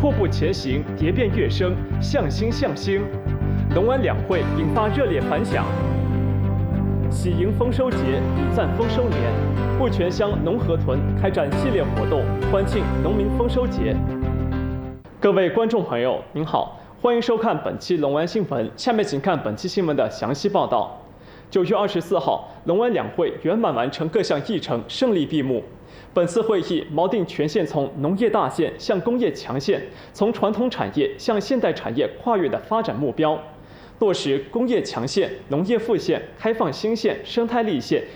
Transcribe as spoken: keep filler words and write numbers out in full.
阔步前行，蝶变跃升，向心向兴。龙湾两会引发热烈反响。喜迎丰收节，礼赞丰收年。不全乡农河屯开展系列活动，欢庆农民丰收节。各位观众朋友，您好，欢迎收看本期龙湾新闻。下面请看本期新闻的详细报道。九月二十四号，龙湾两会圆满完成各项议程，胜利闭幕。本次会议锚定全县从农业大县向工业强县，从传统产业向现代产业跨越的发展目标，落实工业强县、农业富县、开放新县、生态立县